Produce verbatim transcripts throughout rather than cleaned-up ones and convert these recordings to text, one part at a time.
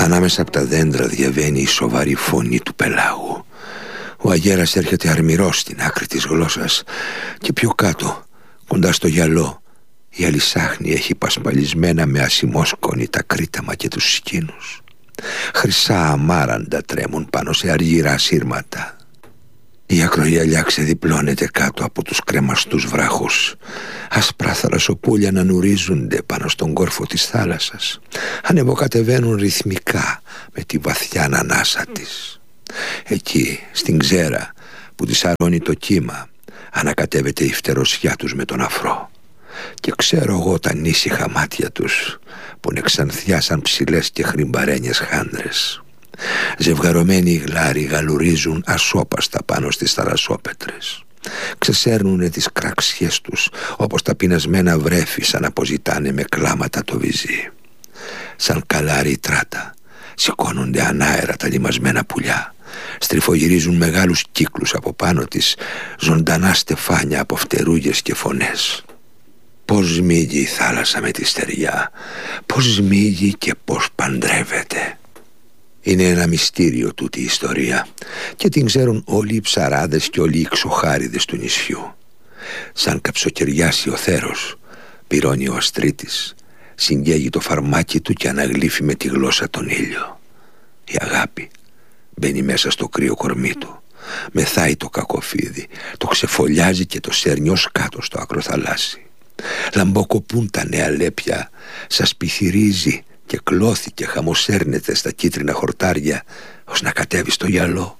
Ανάμεσα από τα δέντρα διαβαίνει η σοβαρή φωνή του πελάγου. Ο αγέρας έρχεται αρμυρός στην άκρη της γλώσσας και πιο κάτω, κοντά στο γυαλό, η αλυσάχνη έχει πασπαλισμένα με ασημόσκονη τα κρίταμα και τους σκήνους. Χρυσά αμάραντα τρέμουν πάνω σε αργυρά σύρματα. Η ακρογιαλιά ξεδιπλώνεται κάτω από τους κρεμαστούς βράχους. Άσπρα θαλασσοπούλια να νουρίζονται πάνω στον κόρφο της θάλασσας. Ανεβοκατεβαίνουν ρυθμικά με τη βαθιά ανάσα της. Εκεί, στην ξέρα που της αρρώνει το κύμα, ανακατεύεται η φτερωσιά τους με τον αφρό. Και ξέρω εγώ τα νήσιχα μάτια τους που νεξανθιά σαν ψηλές και χρυμπαρένιες χάνδρες. Ζευγαρωμένοι γλάροι γαλουρίζουν ασώπαστα πάνω στις θαλασσόπετρες. Ξεσέρνουνε τις κραξιές τους όπως τα πεινασμένα βρέφη σαν αποζητάνε με κλάματα το βυζί. Σαν καλάρι τράτα σηκώνονται ανάερα τα λιμασμένα πουλιά. Στριφογυρίζουν μεγάλους κύκλους από πάνω της ζωντανά στεφάνια από φτερούγες και φωνές. Πώς σμίγει η θάλασσα με τη στεριά, πώς σμίγει και πώς παντρεύεται. Είναι ένα μυστήριο τούτη η ιστορία και την ξέρουν όλοι οι ψαράδες και όλοι οι ξοχάριδες του νησιού. Σαν καψοκαιριάσει ο θέρος, πυρώνει ο αστρίτης, συγκαίγει το φαρμάκι του και αναγλύφει με τη γλώσσα τον ήλιο. Η αγάπη μπαίνει μέσα στο κρύο κορμί του, μεθάει το κακοφίδι, το ξεφωλιάζει και το σέρνει ως κάτω στο ακροθαλάσσι. Λαμποκοπούν τα νέα λέπια, σας πυθυρίζει και κλώθει και χαμοσέρνεται στα κίτρινα χορτάρια ως να κατέβει στο γυαλό.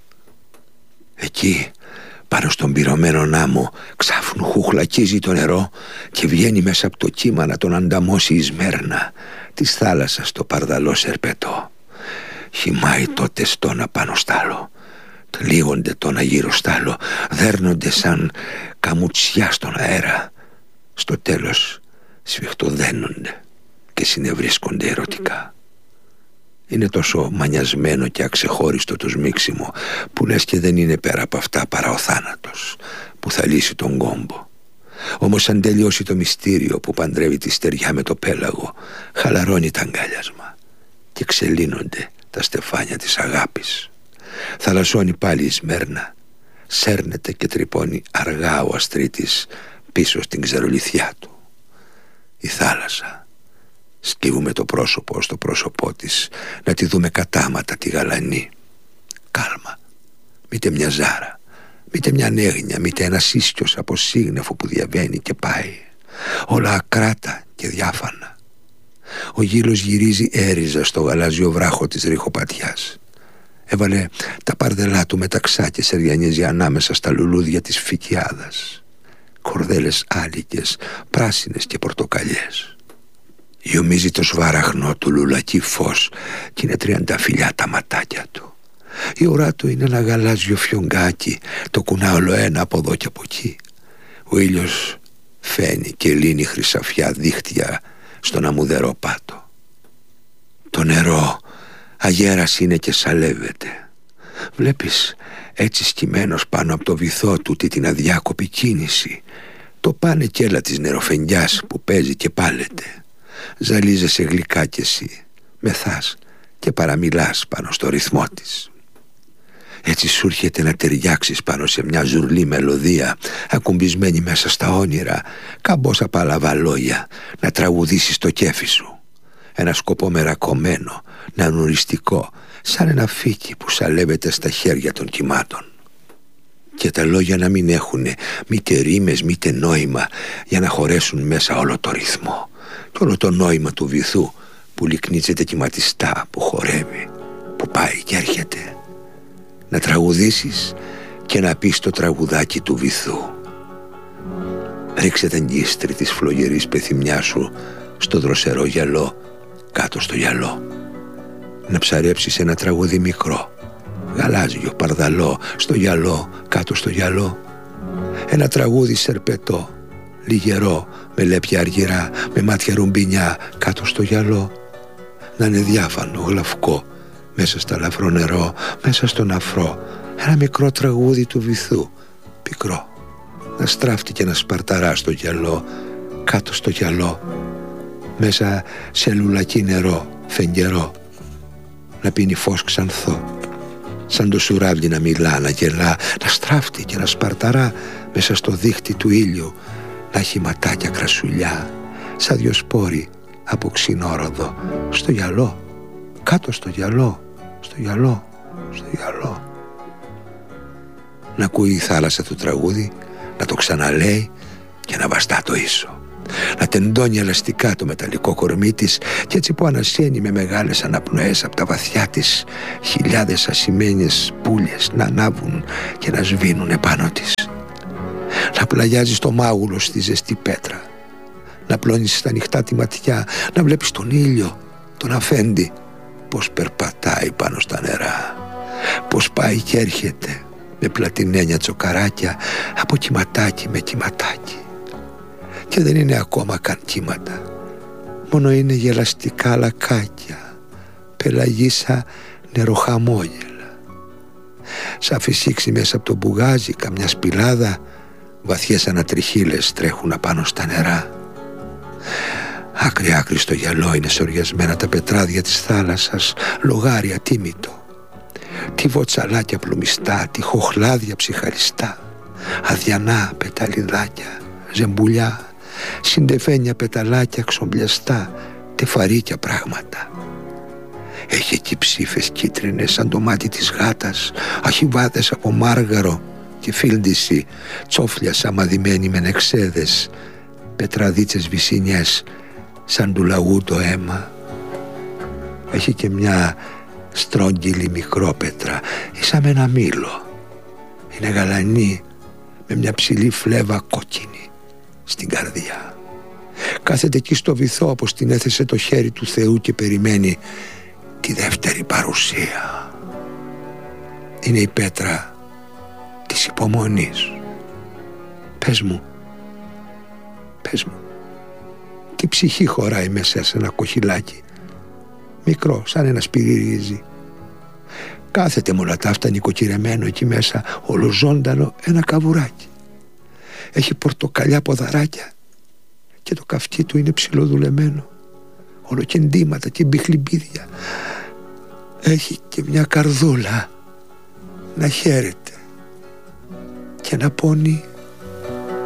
Εκεί, πάνω στον πυρωμένο άμμο, ξάφνου χουχλακίζει το νερό και βγαίνει μέσα από το κύμα να τον ανταμώσει η σμέρνα της θάλασσας το παρδαλό σερπετό. Χυμάει τότε στόνα πάνω στάλο, τλίγονται τόνα γύρω στάλο, δέρνονται σαν καμουτσιά στον αέρα. Στο τέλος σφιχτοδένονται και συνευρίσκονται ερωτικά. Είναι τόσο μανιασμένο και αξεχώριστο το σμίξιμο που λες και δεν είναι πέρα από αυτά παρά ο θάνατος που θα λύσει τον κόμπο. Όμως αν τελειώσει το μυστήριο που παντρεύει τη στεριά με το πέλαγο, χαλαρώνει τα αγκάλιασμα και ξελύνονται τα στεφάνια της αγάπης. Θαλασσώνει πάλι η Σμέρνα, σέρνεται και τρυπώνει αργά ο αστρίτης πίσω στην ξερολιθιά του. Η θάλασσα σκύβουμε το πρόσωπο στο πρόσωπό της, να τη δούμε κατάματα τη γαλανή. Κάλμα, μήτε μια ζάρα, μήτε μια νέγνια, μήτε ένα ίσκιος από σύγνεφο που διαβαίνει και πάει. Όλα ακράτα και διάφανα. Ο γύλος γυρίζει έριζα στο γαλάζιο βράχο της ριχοπατιάς. Έβαλε τα παρδελά του μεταξά και σεριανίζει ανάμεσα στα λουλούδια της φυκιάδας. Κορδέλες άλικες, πράσινες και πορτοκαλιές. Γιομίζει το σβάραχνο του λουλακί φως και είναι τριανταφυλλιά τα ματάκια του. Η ουρά του είναι ένα γαλάζιο φιονγκάκι, το κουνά όλο ένα από εδώ και από εκεί. Ο ήλιος φαίνει και λύνει χρυσαφιά δίχτυα στον αμμουδερό πάτο. Το νερό αγέρας είναι και σαλεύεται. Βλέπεις έτσι σκυμμένος πάνω από το βυθό του την αδιάκοπη κίνηση, το πάνε κι έλα της νεροφενιάς που παίζει και πάλεται. Ζαλίζεσαι γλυκά κι εσύ, μεθάς και παραμιλάς πάνω στο ρυθμό της. Έτσι σου έρχεται να ταιριάξεις πάνω σε μια ζουρλή μελωδία, ακουμπισμένη μέσα στα όνειρα, καμπόσα παλαβά λόγια, να τραγουδήσεις το κέφι σου. Ένα σκοπό μερακωμένο, νανουριστικό, σαν ένα φύκι που σαλεύεται στα χέρια των κυμάτων. Και τα λόγια να μην έχουνε μήτε ρήμες μήτε νόημα, για να χωρέσουν μέσα όλο το ρυθμό και όλο το νόημα του βυθού που λυκνίζεται κυματιστά, που χορεύει, που πάει και έρχεται. Να τραγουδήσεις και να πεις το τραγουδάκι του βυθού. Ρίξε την κύστρη της φλογερής πεθυμιάς σου στο δροσερό γυαλό, κάτω στο γυαλό. Να ψαρέψεις ένα τραγούδι μικρό, γαλάζιο, παρδαλό, στο γυαλό, κάτω στο γυαλό. Ένα τραγούδι σερπετό, λιγερό, με λέπια αργυρά, με μάτια ρουμπινιά, κάτω στο γυαλό. Να είναι διάφανο, γλαυκό, μέσα στα λαφρό νερό, μέσα στον αφρό. Ένα μικρό τραγούδι του βυθού, πικρό, να στράφτει και να σπαρταρά στο γυαλό, κάτω στο γυαλό, μέσα σε λουλακί νερό, φεγγερό. να πίνει φως ξανθό, σαν το σουράβλι να μιλά, να γελά, να στράφτει και να σπαρταρά μέσα στο δίχτυ του ήλιου, να έχει ματάκια κρασουλιά, σαν δυο σπόροι από ξινόροδο, στο γυαλό, κάτω στο γυαλό, στο γυαλό, στο γυαλό. Να ακούει η θάλασσα του τραγούδι, να το ξαναλέει και να βαστά το ίσο, να τεντώνει ελαστικά το μεταλλικό κορμί της και έτσι που ανασένει με μεγάλες αναπνοές από τα βαθιά της χιλιάδες ασημένιες πουλιες να ανάβουν και να σβήνουν επάνω της, να πλαγιάζει στο μάγουλο στη ζεστή πέτρα, να πλώνεις στα ανοιχτά τη ματιά, να βλέπεις τον ήλιο, τον αφέντη, πως περπατάει πάνω στα νερά, πως πάει και έρχεται με πλατινένια τσοκαράκια από κυματάκι με κυματάκι. Και δεν είναι ακόμα καν κύματα, μόνο είναι γελαστικά λακάκια, πελαγίσα νεροχαμόγελα. Σαν φυσήξει μέσα από το μπουγάζι καμιά σπηλάδα, βαθιές ανατριχύλες τρέχουν απάνω στα νερά. Άκρη άκρη στο γυαλό είναι σοριασμένα τα πετράδια της θάλασσας, λογάρια τίμητο, τι βοτσαλάκια πλουμιστά, τι χοχλάδια ψυχαριστά, αδιανά πεταλιδάκια, ζεμπουλιά, συντεφένια πεταλάκια ξομπλιαστά, τεφαρίκια πράγματα. Έχει εκεί ψήφες κίτρινες σαν το μάτι της γάτας, αχιβάδες από μάργαρο και φίλντιση, τσόφλια σαμαδημένη με νεξέδες, πετραδίτσες βυσσινιές σαν του λαγού το αίμα. Έχει και μια στρόγγυλη μικρόπετρα, σαν με ένα μήλο. Είναι γαλανή με μια ψηλή φλέβα κόκκινη στην καρδιά. Κάθεται εκεί στο βυθό όπως την έθεσε το χέρι του Θεού και περιμένει τη δεύτερη παρουσία. Είναι η πέτρα της υπομονής. Πες μου, πες μου, τι ψυχή χωράει μέσα σε ένα κοχυλάκι, μικρό σαν ένα σπιρί. Κάθεται με όλα τα αυτά νοικοκυρεμένο εκεί μέσα, ολοζώντανο ένα καβουράκι. Έχει πορτοκαλιά ποδαράκια και το καυτί του είναι ψιλοδουλεμένο, ολοκεντήματα και μπιχλιμπίδια. Έχει και μια καρδούλα να χαίρεται και να πόνει